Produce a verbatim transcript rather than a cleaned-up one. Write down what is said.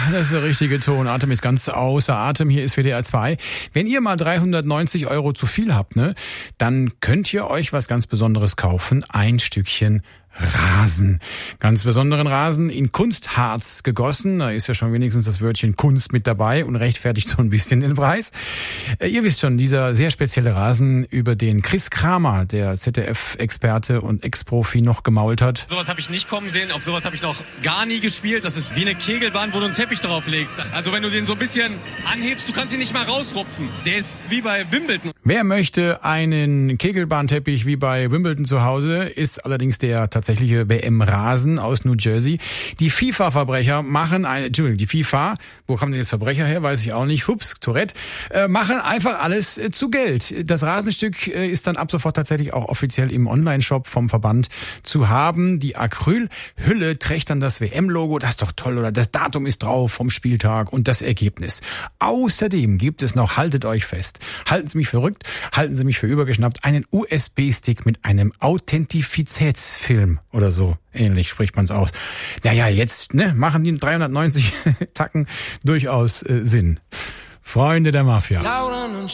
das ist der richtige Ton. Atem ist ganz außer Atem. Hier ist W D R zwei. Wenn ihr mal dreihundertneunzig Euro zu viel habt, ne, dann könnt ihr euch was ganz Besonderes kaufen. Ein Stückchen Rasen. Ganz besonderen Rasen in Kunstharz gegossen. Da ist ja schon wenigstens das Wörtchen Kunst mit dabei und rechtfertigt so ein bisschen den Preis. Ihr wisst schon, dieser sehr spezielle Rasen, über den Chris Kramer, der Z D F-Experte und Ex-Profi, noch gemault hat. Sowas habe ich nicht kommen sehen, auf sowas habe ich noch gar nie gespielt. Das ist wie eine Kegelbahn, wo du einen Teppich drauf legst. Also wenn du den so ein bisschen anhebst, du kannst ihn nicht mal rausrupfen. Der ist wie bei Wimbledon. Wer möchte einen Kegelbahnteppich wie bei Wimbledon zu Hause, ist allerdings der tatsächliche W M-Rasen aus New Jersey. Die FIFA-Verbrecher machen eine, Entschuldigung, die FIFA, wo kommen denn jetzt Verbrecher her, weiß ich auch nicht, hups, Tourette, äh, machen einfach alles äh, zu Geld. Das Rasenstück äh, ist dann ab sofort tatsächlich auch offiziell im Online-Shop vom Verband zu haben. Die Acrylhülle trägt dann das W M-Logo, das ist doch toll, oder das Datum ist drauf vom Spieltag und das Ergebnis. Außerdem gibt es noch, haltet euch fest, halten Sie mich verrückt, halten Sie mich für übergeschnappt, einen U S B-Stick mit einem Authentifizitätsfilm oder so. Ähnlich spricht man es aus. Naja, jetzt ne, machen die dreihundertneunzig Tacken durchaus äh, Sinn. Freunde der Mafia.